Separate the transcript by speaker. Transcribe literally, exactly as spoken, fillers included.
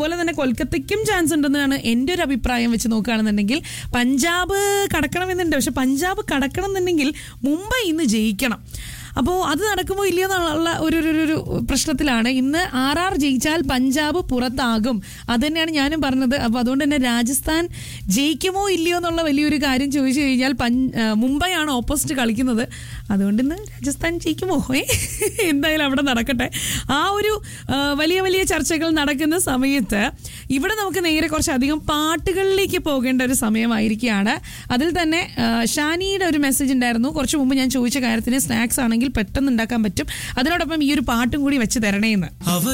Speaker 1: അതുപോലെ തന്നെ കൊൽക്കത്തയ്ക്കും ചാൻസ് ഉണ്ടെന്നാണ് എൻ്റെ ഒരു അഭിപ്രായം വെച്ച് നോക്കുകയാണെന്നുണ്ടെങ്കിൽ. പഞ്ചാബ് കടക്കണമെന്നുണ്ട്, പക്ഷെ പഞ്ചാബ് കടക്കണം എന്നുണ്ടെങ്കിൽ മുംബൈ ഇന്ന് ജയിക്കണം. അപ്പോൾ അത് നടക്കുമോ ഇല്ലയോ എന്നുള്ള ഒരു ഒരു പ്രശ്നത്തിലാണ്. ഇന്ന് ആർ ആർ ജയിച്ചാൽ പഞ്ചാബ് പുറത്താകും, അത് തന്നെയാണ് ഞാനും പറഞ്ഞത്. അപ്പോൾ അതുകൊണ്ട് തന്നെ രാജസ്ഥാൻ ജയിക്കുമോ ഇല്ലയോ എന്നുള്ള വലിയൊരു കാര്യം ചോദിച്ചു കഴിഞ്ഞാൽ മുംബൈ ആണ് ഓപ്പോസിറ്റ് കളിക്കുന്നത്. അതുകൊണ്ട് ഇന്ന് രാജസ്ഥാൻ ജയിക്കുമോ ഏ എന്തായാലും അവിടെ നടക്കട്ടെ. ആ ഒരു വലിയ വലിയ ചർച്ചകൾ നടക്കുന്ന സമയത്ത് ഇവിടെ നമുക്ക് നേരെ കുറച്ചധികം പാട്ടുകളിലേക്ക് പോകേണ്ട ഒരു സമയമായിരിക്കുകയാണ്. അതിൽ തന്നെ ഷാനിയുടെ ഒരു മെസ്സേജ് ഉണ്ടായിരുന്നു കുറച്ച് മുമ്പ്. ഞാൻ ചോദിച്ച കാര്യത്തിന് സ്നാക്സ് ആണെങ്കിൽ പെട്ടെന്ന് ഉണ്ടാക്കാൻ പറ്റും, അതിനോടൊപ്പം ഈ ഒരു പാട്ടും കൂടി വെച്ച് തരണേന്ന്.